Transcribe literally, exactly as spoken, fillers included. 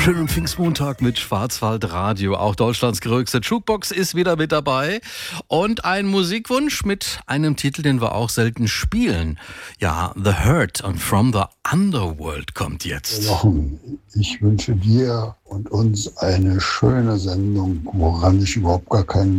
Schönen Pfingstmontag mit Schwarzwaldradio. Auch Deutschlands größte Jukebox ist wieder mit dabei. Und ein Musikwunsch mit einem Titel, den wir auch selten spielen. Ja, The Hurt und From the Underworld kommt jetzt. Jochen, ich wünsche dir und uns eine schöne Sendung, woran ich überhaupt gar keinen